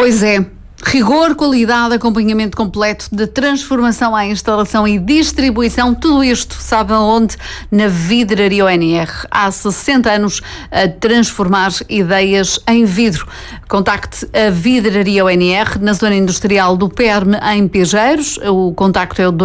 Pois é. Rigor, qualidade, acompanhamento completo de transformação à instalação e distribuição, tudo isto sabe aonde? Na Vidraria ONR. Há 60 anos a transformar ideias em vidro. Contacte a Vidraria ONR na zona industrial do Perme, em Pejeiros. O contacto é o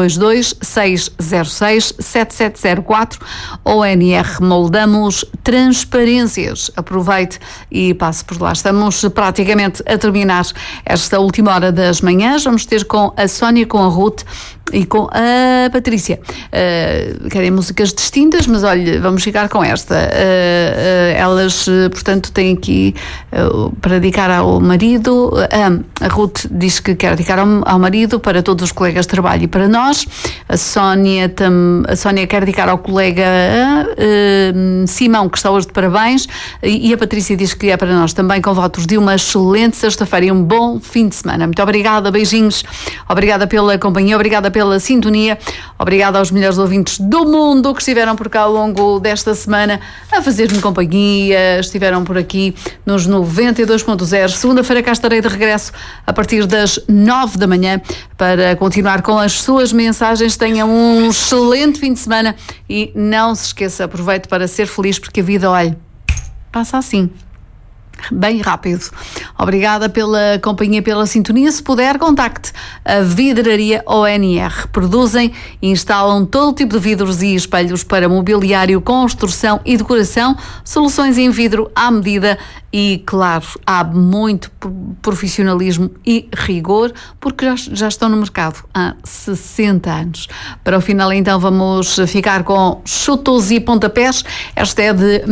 22-606-7704. ONR Moldamos Transparências. Aproveite e passe por lá. Estamos praticamente a terminar esta última hora das manhãs. Vamos ter com a Sónia, com a Ruth e com a Patrícia. Querem músicas distintas, mas olha, vamos ficar com esta. Elas, portanto, têm aqui para dedicar ao marido. A Ruth diz que quer dedicar ao marido, para todos os colegas de trabalho e para nós. A Sónia quer dedicar ao colega Simão, que está hoje de parabéns, e a Patrícia diz que é para nós também, com votos de uma excelente sexta-feira e um bom fim de semana. Muito obrigada, beijinhos, obrigada pela companhia, obrigada pela sintonia, obrigada aos melhores ouvintes do mundo que estiveram por cá ao longo desta semana a fazer-me companhia, estiveram por aqui nos 92.0. Segunda-feira cá estarei de regresso a partir das 9 da manhã para continuar com as suas mensagens. Tenham um excelente fim de semana e não se esqueça, aproveite para ser feliz, porque a vida, olha, passa assim, bem rápido. Obrigada pela companhia, pela sintonia. Se puder, contacte a Vidraria ONR. Produzem e instalam todo tipo de vidros e espelhos para mobiliário, construção e decoração. Soluções em vidro à medida e, claro, há muito profissionalismo e rigor, porque já estão no mercado há 60 anos. Para o final, então, vamos ficar com Chutos e Pontapés. Esta é de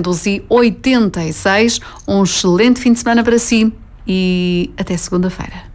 1986. Um excelente fim de semana para si e até segunda-feira.